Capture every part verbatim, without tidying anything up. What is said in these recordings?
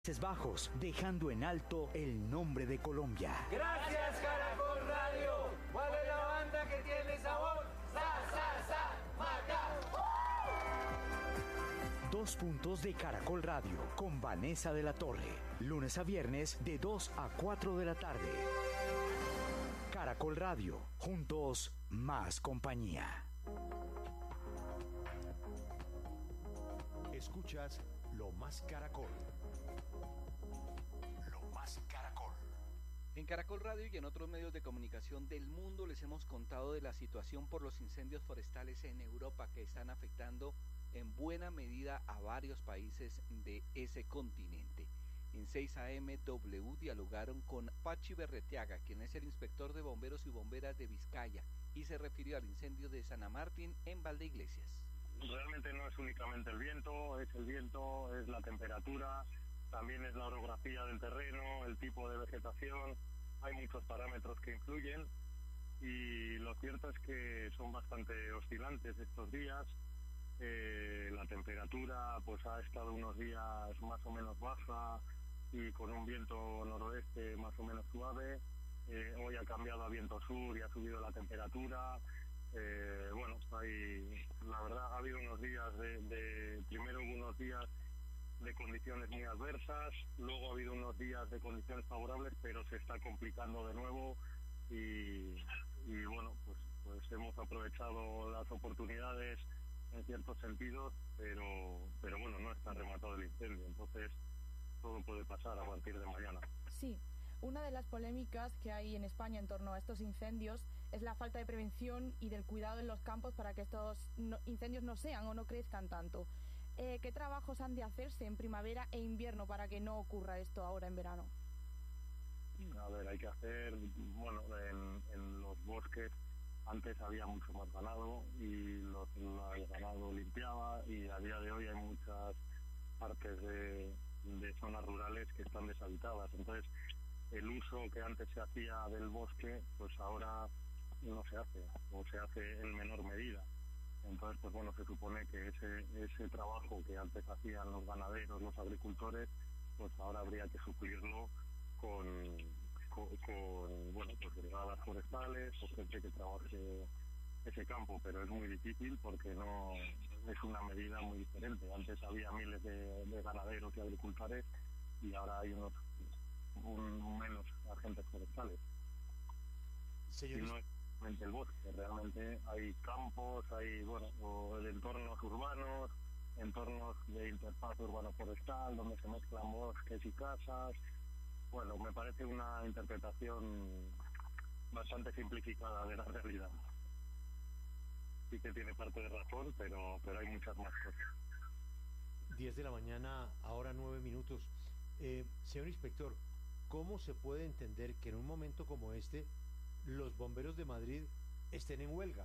Bajos, dejando en alto el nombre de Colombia. Gracias, Caracol Radio. ¿Cuál es la banda que tiene sabor? ¡Sa, sa, sa! ¡Maca! ¡Uh! Dos puntos de Caracol Radio con Vanessa de la Torre. Lunes a viernes de dos a cuatro de la tarde. Caracol Radio. Juntos, más compañía. Escuchas Lo Más Caracol. Lo Más Caracol. En Caracol Radio y en otros medios de comunicación del mundo les hemos contado de la situación por los incendios forestales en Europa que están afectando en buena medida a varios países de ese continente. En seis A M W dialogaron con Pachi Berreteaga, quien es el inspector de bomberos y bomberas de Vizcaya, y se refirió al incendio de San Martín en Valdeiglesias. Realmente no es únicamente el viento, es el viento, es la temperatura, también es la orografía del terreno, el tipo de vegetación, hay muchos parámetros que influyen y lo cierto es que son bastante oscilantes estos días. Eh, la temperatura pues ha estado unos días más o menos baja y con un viento noroeste más o menos suave. Eh, hoy ha cambiado a viento sur y ha subido la temperatura. Eh, bueno, hay, la verdad ha habido unos días de, de, primero hubo unos días de condiciones muy adversas, luego ha habido unos días de condiciones favorables, pero se está complicando de nuevo y, y bueno, pues, pues hemos aprovechado las oportunidades en ciertos sentidos, pero, pero bueno, no está rematado el incendio, entonces todo puede pasar a partir de mañana. Sí. Una de las polémicas que hay en España en torno a estos incendios es la falta de prevención y del cuidado en los campos para que estos no, incendios no sean o no crezcan tanto. Eh, ¿Qué trabajos han de hacerse en primavera e invierno para que no ocurra esto ahora en verano? A ver, hay que hacer, bueno, en, en los bosques antes había mucho más ganado y los, el ganado limpiaba y a día de hoy hay muchas partes de, de zonas rurales que están deshabitadas. Entonces, el uso que antes se hacía del bosque, pues ahora no se hace, o se hace en menor medida. Entonces, pues bueno, se supone que ese ese trabajo que antes hacían los ganaderos, los agricultores, pues ahora habría que suplirlo con, con, con bueno, pues brigadas forestales o gente que trabaje ese campo, pero es muy difícil porque no es una medida muy diferente. Antes había miles de, de ganaderos y agricultores y ahora hay unos un menos agentes forestales. Señor... Y no es realmente el bosque, realmente hay campos, hay bueno, o de entornos urbanos, entornos de interfaz urbano-forestal, donde se mezclan bosques y casas. Bueno, me parece una interpretación bastante simplificada de la realidad. Sí que tiene parte de razón, pero, pero hay muchas más cosas. diez de la mañana, ahora nueve minutos. Eh, señor inspector, ¿cómo se puede entender que en un momento como este los bomberos de Madrid estén en huelga?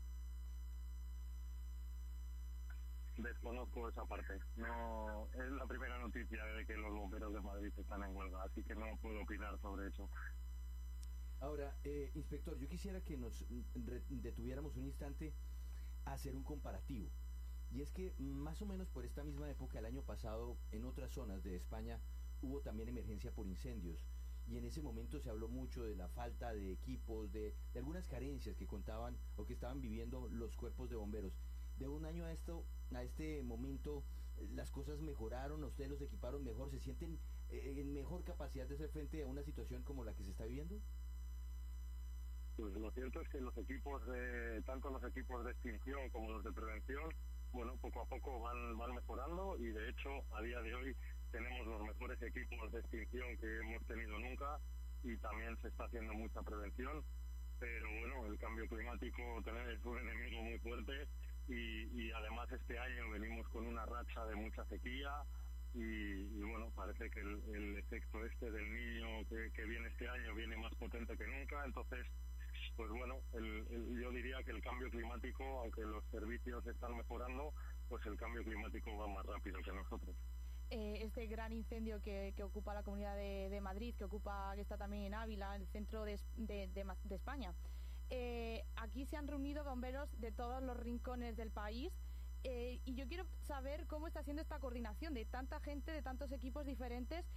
Desconozco esa parte. No es la primera noticia de que los bomberos de Madrid están en huelga, así que no puedo opinar sobre eso. Ahora, eh, inspector, yo quisiera que nos detuviéramos un instante a hacer un comparativo. Y es que más o menos por esta misma época, el año pasado, en otras zonas de España, hubo también emergencia por incendios y en ese momento se habló mucho de la falta de equipos, de, de algunas carencias que contaban o que estaban viviendo los cuerpos de bomberos. De un año a esto, a este momento, las cosas mejoraron, ustedes los equiparon mejor, ¿se sienten eh, en mejor capacidad de hacer frente a una situación como la que se está viviendo? Pues lo cierto es que los equipos de, tanto los equipos de extinción como los de prevención, bueno, poco a poco van, van mejorando y de hecho a día de hoy tenemos los mejores equipos de extinción que hemos tenido nunca y también se está haciendo mucha prevención, pero bueno, el cambio climático es un enemigo muy fuerte y, y además este año venimos con una racha de mucha sequía y, y bueno, parece que el, el efecto este del Niño que, que viene este año viene más potente que nunca, entonces pues bueno, el, el, yo diría que el cambio climático, aunque los servicios están mejorando, pues el cambio climático va más rápido que nosotros. Eh, este gran incendio que, que ocupa la Comunidad de, de Madrid, que ocupa, que está también en Ávila, en el centro de, de, de, de España. Eh, aquí se han reunido bomberos de todos los rincones del país. Eh, y yo quiero saber cómo está siendo esta coordinación de tanta gente, de tantos equipos diferentes